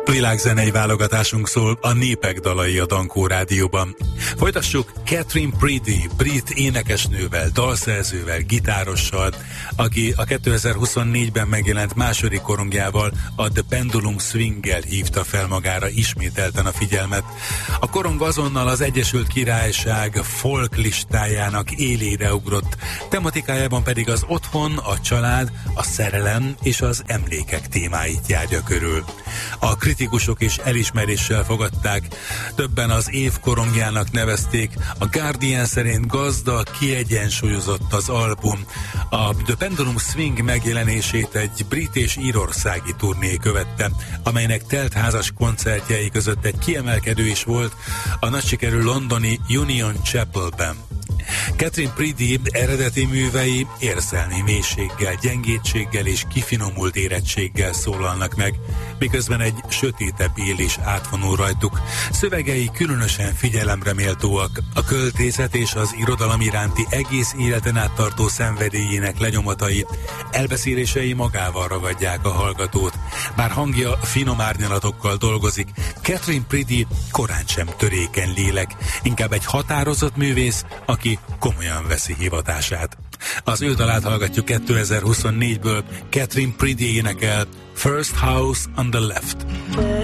Világzenei válogatásunk szól, a népek dalai a Dankó Rádióban. Folytassuk Catherine Priddy, brit énekesnővel, dalszerzővel, gitárossal, aki a 2024-ben megjelent második korongjával, a The Pendulum Swing-gel hívta fel magára ismételten a figyelmet. A korong azonnal az Egyesült Királyság folk listájának élére ugrott, tematikájában pedig az otthon, a család, a szerelem és az emlékek témáit járja körül. A kritikusok is elismeréssel fogadták, többen az év korongjának nevezték, a Guardian szerint gazda, kiegyensúlyozott az album. A The Pendulum Swing megjelenését egy brit és írországi turné követte, amelynek teltházas koncertjei között egy kiemelkedő is volt a nagy sikerű londoni Union Chapelben. Catherine Priddy eredeti művei érzelmi mélységgel, gyengétséggel és kifinomult érettséggel szólalnak meg, miközben egy sötétebb él is átvonul rajtuk. Szövegei különösen figyelemre méltóak, a költészet és az irodalom iránti egész életen át tartó szenvedélyének lenyomatai, elbeszélései magával ragadják a hallgatót. Bár hangja finom árnyalatokkal dolgozik, Catherine Priddy korán sem törékeny lélek, inkább egy határozott művész, aki komolyan veszi hivatását. Az ő dalát hallgatjuk 2024-ből, Catherine Priddy énekel First House on the Left.